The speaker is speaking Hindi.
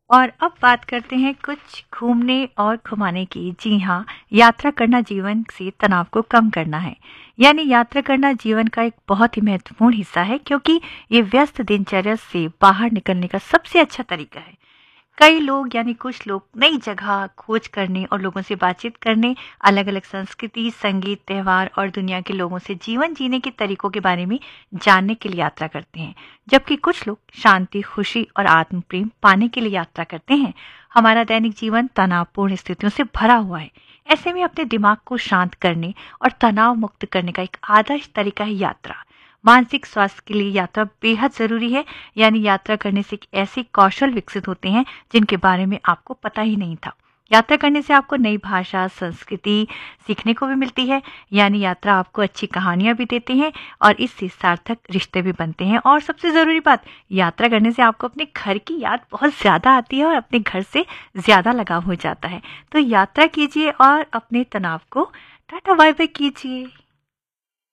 और अब बात करते हैं कुछ घूमने और घुमाने की। जी हाँ, यात्रा करना जीवन से तनाव को कम करना है। यानी यात्रा करना जीवन का एक बहुत ही महत्वपूर्ण हिस्सा है, क्योंकि ये व्यस्त दिनचर्या से बाहर निकलने का सबसे अच्छा तरीका है। कई लोग यानी कुछ लोग नई जगह खोज करने और लोगों से बातचीत करने, अलग अलग संस्कृति, संगीत, त्योहार और दुनिया के लोगों से जीवन जीने के तरीकों के बारे में जानने के लिए यात्रा करते हैं। जबकि कुछ लोग शांति, खुशी और आत्म प्रेम पाने के लिए यात्रा करते हैं। हमारा दैनिक जीवन तनावपूर्ण स्थितियों से भरा हुआ है। ऐसे में अपने दिमाग को शांत करने और तनाव मुक्त करने का एक आदर्श तरीका है यात्रा। मानसिक स्वास्थ्य के लिए यात्रा बेहद जरूरी है। यानी यात्रा करने से ऐसे कौशल विकसित होते हैं जिनके बारे में आपको पता ही नहीं था। यात्रा करने से आपको नई भाषा, संस्कृति सीखने को भी मिलती है। यानी यात्रा आपको अच्छी कहानियां भी देती हैं और इससे सार्थक रिश्ते भी बनते हैं। और सबसे जरूरी बात, यात्रा करने से आपको अपने घर की याद बहुत ज्यादा आती है और अपने घर से ज्यादा लगाव हो जाता है। तो यात्रा कीजिए और अपने तनाव को टाटा बाय बाय कीजिए।